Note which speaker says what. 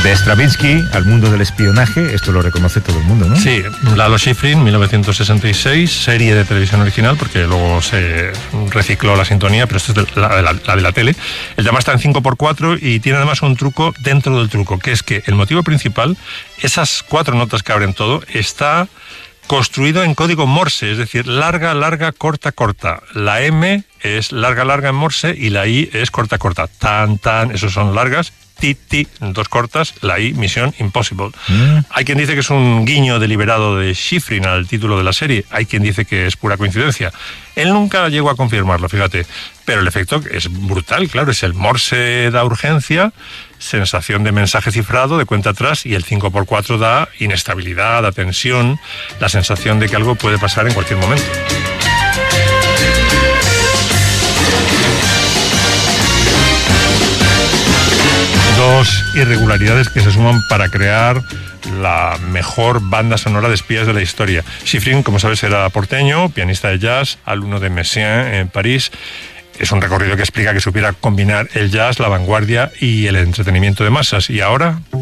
Speaker 1: De Stravinsky al mundo del espionaje, esto lo reconoce todo el mundo, ¿no?
Speaker 2: Sí, Lalo Schifrin, 1966, serie de televisión original, porque luego se recicló la sintonía, pero esto es la de la tele. El tema está en 5x4 y tiene además un truco dentro del truco, que es que el motivo principal, esas 4 notas que abren todo, está construido en código Morse, es decir, larga, larga, corta, corta. La M es larga, larga en Morse y la I es corta, corta. Tan, tan, esos son largas. Ti, ti, 2 cortas, la I, Mission Impossible. Hay quien dice que es un guiño deliberado de Schifrin al título de la serie, hay quien dice que es pura coincidencia. Él nunca llegó a confirmarlo, fíjate, pero el efecto es brutal, claro, es el Morse da urgencia, sensación de mensaje cifrado, de cuenta atrás, y el 5x4 da inestabilidad, da tensión, la sensación de que algo puede pasar en cualquier momento. Dos irregularidades que se suman para crear la mejor banda sonora de espías de la historia. Schifrin, como sabes, era porteño, pianista de jazz, alumno de Messiaen en París. Es un recorrido que explica que supiera combinar el jazz, la vanguardia y el entretenimiento de masas. Y ahora